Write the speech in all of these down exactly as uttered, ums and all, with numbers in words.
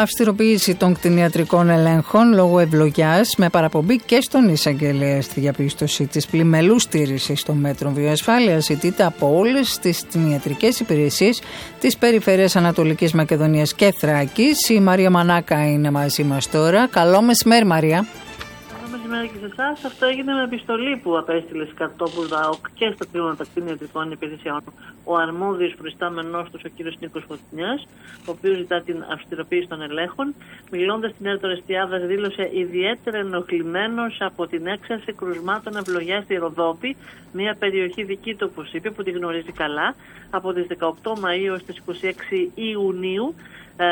Αυστηροποίηση των κτηνιατρικών ελέγχων λόγω ευλογιάς με παραπομπή και στον εισαγγελέα στη διαπίστωση της πλημελούς στήρησης των μέτρων βιοασφάλειας ζητείται από όλες τις κτηνιατρικές υπηρεσίες της Περιφέρειας Ανατολικής Μακεδονίας και Θράκης. Η Μαρία Μανάκα είναι μαζί μας τώρα. Καλό μεσημέρι, Μαρία. Και σε εσάς. Αυτό έγινε με επιστολή που απέστειλε κατόπου ΔΑΟΚ και στα τμήματα κτηνιατρικών υπηρεσιών ο αρμόδιος προϊστάμενός τους, ο κ. Νίκος Φωτεινιάς, ο οποίος ζητά την αυστηροποίηση των ελέγχων. Μιλώντας στην ΕΡΤ Ορεστιάδας, δήλωσε ιδιαίτερα ενοχλημένος από την έξαρση κρουσμάτων ευλογιάς στη Ροδόπη, μια περιοχή δική του, όπως είπε, που τη γνωρίζει καλά, από τις δεκαοκτώ Μαΐου έως τις είκοσι έξι Ιουνίου. Ε,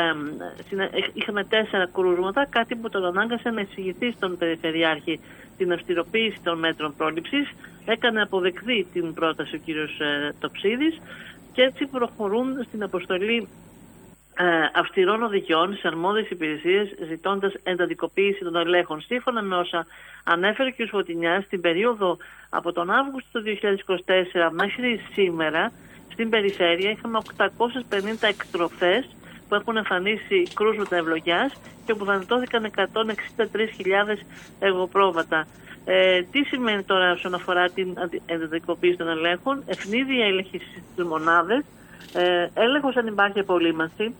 είχαμε τέσσερα κρούσματα, κάτι που τον ανάγκασε να εισηγηθεί στον Περιφερειάρχη την αυστηροποίηση των μέτρων πρόληψης. Έκανε αποδεκτή την πρόταση ο κύριος ε, Τοψίδης και έτσι προχωρούν στην αποστολή ε, αυστηρών οδηγιών σε αρμόδιες υπηρεσίες, ζητώντας εντατικοποίηση των ελέγχων. Σύμφωνα με όσα ανέφερε ο κ. Φωτεινιάς, στην περίοδο από τον Αύγουστο του δύο χιλιάδες είκοσι τέσσερα μέχρι σήμερα στην περιφέρεια είχαμε οκτακόσιες πενήντα εκτροφές που έχουν εμφανίσει κρούσματα ευλογιάς και που δανειτώθηκαν εκατόν εξήντα τρεις χιλιάδες εγωπρόβατα. Ε, τι σημαίνει τώρα όσον αφορά την εντατικοποίηση των ελέγχων? Ευνίδια έλεγχη στις μονάδες, ε, έλεγχος αν υπάρχει απολύμανση,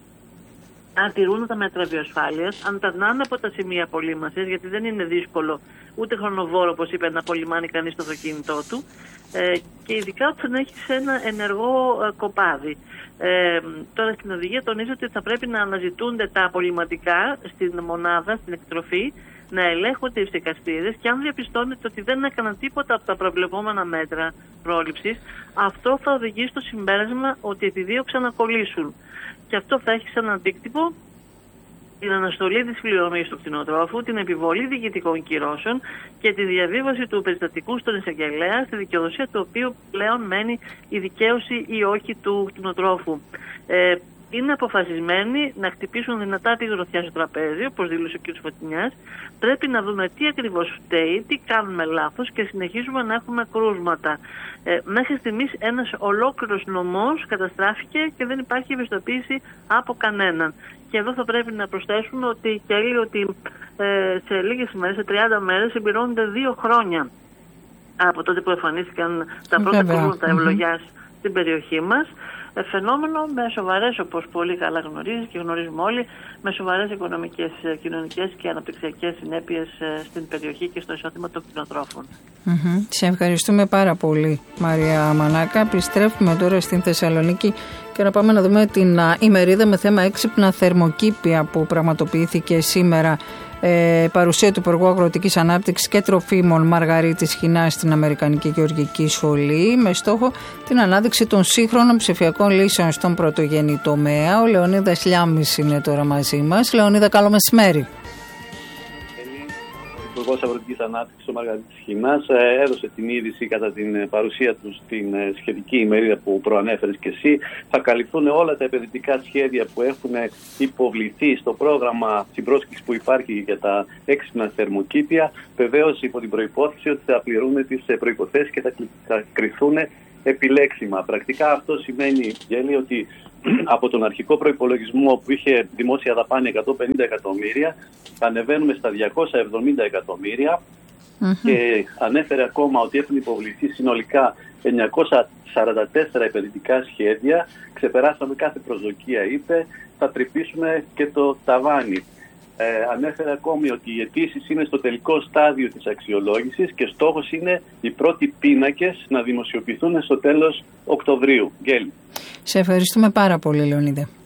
αν τηρούν τα μέτρα βιοασφάλειας, αν περνάνε από τα σημεία απολύμανσης, γιατί δεν είναι δύσκολο ούτε χρονοβόρο, όπως είπε, να απολυμάνει κανείς το αυτοκίνητό του, ε, και ειδικά όταν έχει ένα ενεργό ε, κοπάδι. Ε, τώρα στην οδηγία τονίζει ότι θα πρέπει να αναζητούνται τα απολυματικά στην μονάδα, στην εκτροφή, να ελέγχονται οι φυσικαστήρες και αν διαπιστώνεται ότι δεν έκαναν τίποτα από τα προβλεπόμενα μέτρα πρόληψης, αυτό θα οδηγήσει στο συμπέρασμα ότι επιδίωξαν να κολλήσουν. Και αυτό θα έχει σαν αντίκτυπο την αναστολή της πληρωμής του κτηνοτρόφου, την επιβολή διοικητικών κυρώσεων και τη διαβίβαση του περιστατικού στον εισαγγελέα, στη δικαιοδοσία του οποίου πλέον μένει η δικαίωση ή όχι του κτηνοτρόφου. Ε, είναι αποφασισμένοι να χτυπήσουν δυνατά τη γροθιά στο τραπέζι, όπως δήλωσε ο κ. Φωτεινιάς. Πρέπει να δούμε τι ακριβώς φταίει, τι κάνουμε λάθος και συνεχίζουμε να έχουμε κρούσματα. Ε, μέχρι στιγμής ένας ολόκληρος νομός καταστράφηκε και δεν υπάρχει ευαισθητοποίηση από κανέναν. Και εδώ θα πρέπει να προσθέσουμε ότι, και έλεγε ότι ε, σε λίγες ημέρες, σε τριάντα μέρες, συμπληρώνονται δύο χρόνια από τότε που εμφανίστηκαν τα πρώτα κρούσματα ευλογιάς mm-hmm. στην περιοχή μας. Ε, φαινόμενο με σοβαρές, όπως πολύ καλά γνωρίζεις και γνωρίζουμε όλοι, με σοβαρές οικονομικές, κοινωνικές και αναπτυξιακές συνέπειες ε, στην περιοχή και στο εισόδημα των κτηνοτρόφων. Mm-hmm. Σε ευχαριστούμε πάρα πολύ, Μαρία Μανάκα. Επιστρέφουμε τώρα στην Θεσσαλονίκη και να πάμε να δούμε την α, ημερίδα με θέμα έξυπνα θερμοκήπια που πραγματοποιήθηκε σήμερα. Ε, παρουσία του Υπουργού Αγροτικής Ανάπτυξης και Τροφίμων Μαργαρίτης Χινά στην Αμερικανική Γεωργική Σχολή με στόχο την ανάδειξη των σύγχρονων ψηφιακών λύσεων στον πρωτογενή τομέα. Ο Λεωνίδας Λιάμης είναι τώρα μαζί μας. Λεωνίδα, καλό μεσημέρι. Ο Υπουργός Αγροτικής Ανάπτυξης, ο Μαργαρίτης Χινάς, έδωσε την είδηση κατά την παρουσία του στην σχετική ημερίδα που προανέφερες και εσύ. Θα καλυφθούν όλα τα επενδυτικά σχέδια που έχουν υποβληθεί στο πρόγραμμα συμπρόσκλησης που υπάρχει για τα έξυπνα θερμοκήπια, βεβαίως υπό την προϋπόθεση ότι θα πληρούν τις προϋποθέσεις και θα κριθούν επιλέξιμα. Πρακτικά αυτό σημαίνει, Γέλη, ότι από τον αρχικό προϋπολογισμό που είχε δημόσια δαπάνη εκατόν πενήντα εκατομμύρια, ανεβαίνουμε στα διακόσια εβδομήντα εκατομμύρια mm-hmm. και ανέφερε ακόμα ότι έχουν υποβληθεί συνολικά εννιακόσια σαράντα τέσσερα επενδυτικά σχέδια. Ξεπεράσαμε κάθε προσδοκία, είπε, θα τρυπήσουμε και το ταβάνι. Ε, ανέφερε ακόμη ότι οι αιτήσεις είναι στο τελικό στάδιο της αξιολόγησης και στόχος είναι οι πρώτοι πίνακες να δημοσιοποιηθούν στο τέλος Οκτωβρίου. Γέλη. Σε ευχαριστούμε πάρα πολύ, Λεωνίδα.